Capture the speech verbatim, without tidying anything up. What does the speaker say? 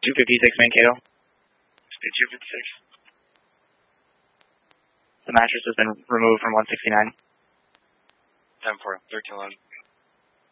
two fifty-six Mankato. Speed two fifty-six. The mattress has been removed from one sixty-nine. ten four, thirteen eleven.